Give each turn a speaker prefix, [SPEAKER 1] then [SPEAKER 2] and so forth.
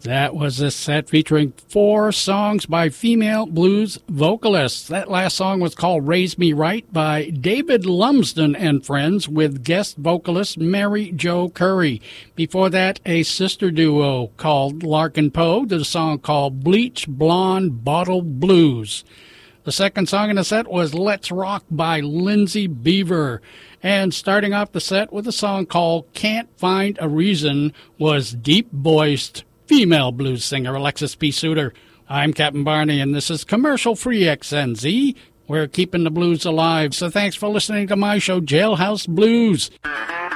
[SPEAKER 1] That was a set featuring 4 songs by female blues vocalists. That last song was called Raise Me Right by David Lumsden and Friends with guest vocalist Mary Jo Curry. Before that, a sister duo called Larkin Poe did a song called Bleach Blonde Bottle Blues. The second song in the set was Let's Rock by Lindsay Beaver. And starting off the set with a song called Can't Find a Reason was deep-voiced female blues singer Alexis P. Suter. I'm Captain Barney, and this is commercial-free XNZ. We're keeping the blues alive, so thanks for listening to my show, Jailhouse Blues.